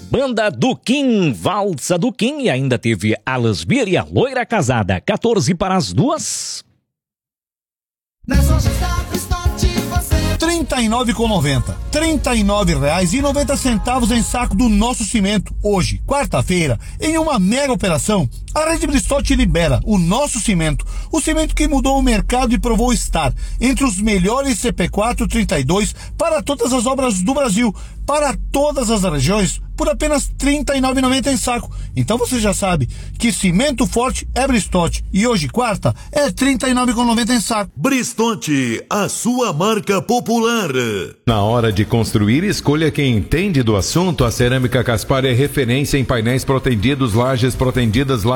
Banda do Kim, Valsa do Kim, e ainda teve Alas Beer e a Loira Casada. 14 para as 2. Nas lojas da Bristote você... R$ 39,90. R$ 39,90 em saco do nosso cimento. Hoje, quarta-feira, em uma mega operação, a Rede Bristote libera o nosso cimento. O cimento que mudou o mercado e provou estar entre os melhores CP4 32 para todas as obras do Brasil, para todas as regiões, por apenas R$ 39,90 em saco. Então você já sabe que cimento forte é Bristote. E hoje, quarta, é R$ 39,90 em saco. Bristote, a sua marca popular. Na hora de construir, escolha quem entende do assunto. A Cerâmica Caspar é referência em painéis protendidos, lajes protendidas,